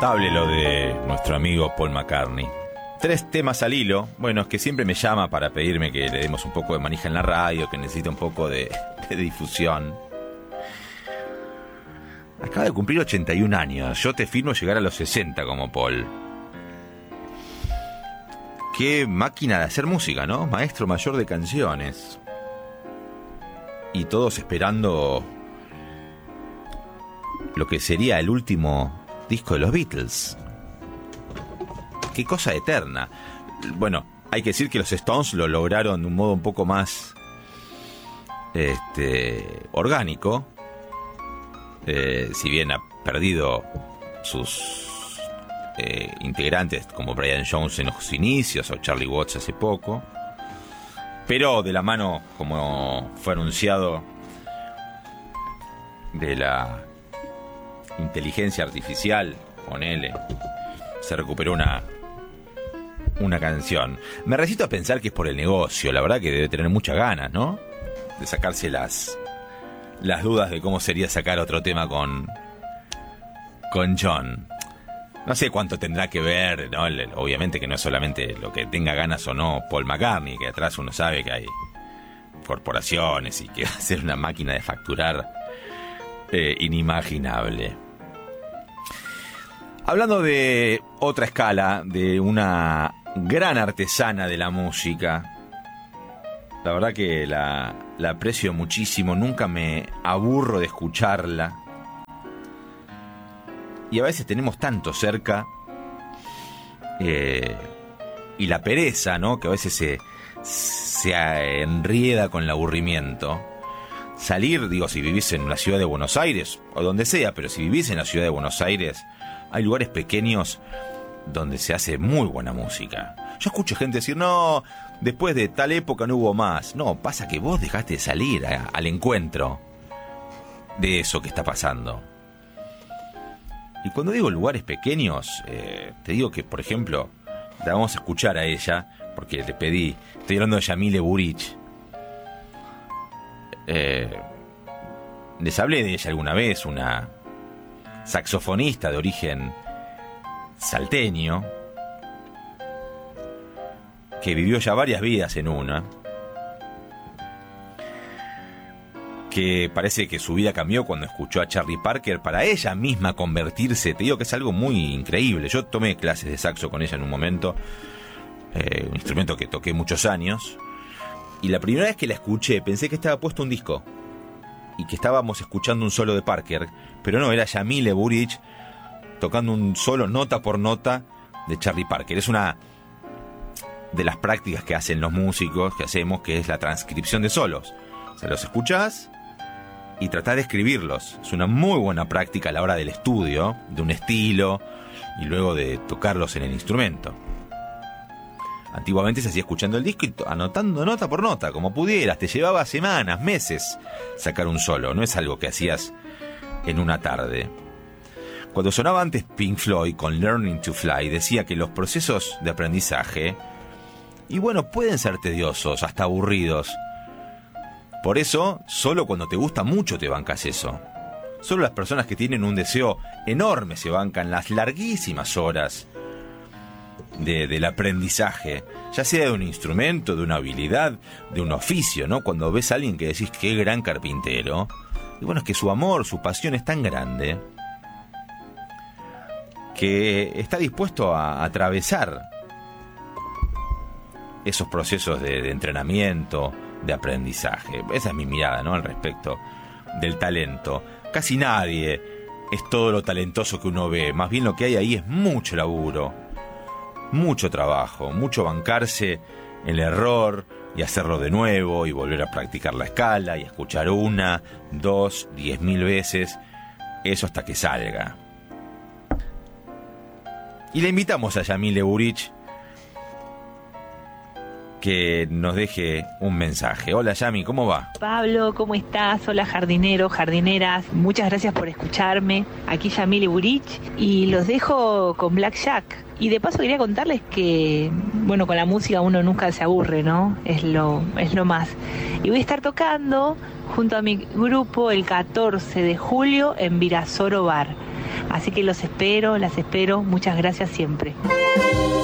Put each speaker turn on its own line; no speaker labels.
Notable lo de nuestro amigo Paul McCartney. 3 temas al hilo. Bueno, es que siempre me llama para pedirme que le demos un poco de manija en la radio, que necesita un poco de difusión. Acaba de cumplir 81 años. Yo te firmo llegar a los 60 como Paul. Qué máquina de hacer música, ¿no? Maestro mayor de canciones. Y todos esperando lo que sería el último disco de los Beatles. Qué cosa eterna. Bueno, hay que decir que los Stones lo lograron de un modo un poco más orgánico. Si bien ha perdido sus integrantes como Brian Jones en los inicios o Charlie Watts hace poco, pero de la mano, como fue anunciado, de la inteligencia artificial, ponele, se recuperó una canción. Me resisto a pensar que es por el negocio. La verdad que debe tener muchas ganas, ¿no? De sacarse las dudas de cómo sería sacar otro tema con John. No sé cuánto tendrá que ver, ¿no? Obviamente que no es solamente lo que tenga ganas o no Paul McCartney, que atrás uno sabe que hay corporaciones y que va a ser una máquina de facturar inimaginable. Hablando de otra escala, de una gran artesana de la música, la verdad que la aprecio muchísimo, nunca me aburro de escucharla. Y a veces tenemos tanto cerca, y la pereza, ¿no? Que a veces se enrieda con el aburrimiento. Salir, digo, si vivís en la ciudad de Buenos Aires, o donde sea, pero si vivís en la ciudad de Buenos Aires, hay lugares pequeños donde se hace muy buena música. Yo escucho gente decir, no, después de tal época no hubo más. No, pasa que vos dejaste de salir al encuentro de eso que está pasando. Y cuando digo lugares pequeños, te digo que, por ejemplo, la vamos a escuchar a ella, porque le pedí, estoy hablando de Yamile Buric. Les hablé de ella alguna vez, una saxofonista de origen salteño, que vivió ya varias vidas en una, que parece que su vida cambió cuando escuchó a Charlie Parker para ella misma convertirse. Te digo que es algo muy increíble. Yo tomé clases de saxo con ella en un momento, un instrumento que toqué muchos años, y la primera vez que la escuché pensé que estaba puesto un disco y que estábamos escuchando un solo de Parker, pero no, era Yamile Buric tocando un solo nota por nota de Charlie Parker. Es una de las prácticas que hacen los músicos, que hacemos, que es la transcripción de solos. O sea, los escuchás y tratás de escribirlos. Es una muy buena práctica a la hora del estudio de un estilo y luego de tocarlos en el instrumento. Antiguamente se hacía escuchando el disco y anotando nota por nota, como pudieras. Te llevaba semanas, meses sacar un solo. No es algo que hacías en una tarde. Cuando sonaba antes Pink Floyd con Learning to Fly, decía que los procesos de aprendizaje, y bueno, pueden ser tediosos, hasta aburridos. Por eso, solo cuando te gusta mucho te bancas eso. Solo las personas que tienen un deseo enorme se bancan las larguísimas horas del aprendizaje, ya sea de un instrumento, de una habilidad, de un oficio, ¿no? Cuando ves a alguien que decís, qué gran carpintero, y bueno, es que su amor, su pasión es tan grande que está dispuesto a atravesar esos procesos de entrenamiento, de aprendizaje. Esa es mi mirada, ¿no?, al respecto del talento. Casi nadie es todo lo talentoso que uno ve. Más bien lo que hay ahí es mucho laburo, mucho trabajo, mucho bancarse el error y hacerlo de nuevo y volver a practicar la escala y escuchar 1, 2, 10.000 veces, eso hasta que salga. Y le invitamos a Yamile Buric que nos deje un mensaje. Hola Yami, ¿cómo va?
Pablo, ¿cómo estás? Hola jardineros, jardineras, muchas gracias por escucharme. Aquí Yamile Buric y los dejo con Black Jack. Y de paso quería contarles que, bueno, con la música uno nunca se aburre, ¿no? Es lo más. Y voy a estar tocando junto a mi grupo el 14 de julio en Virasoro Bar. Así que los espero, las espero. Muchas gracias siempre.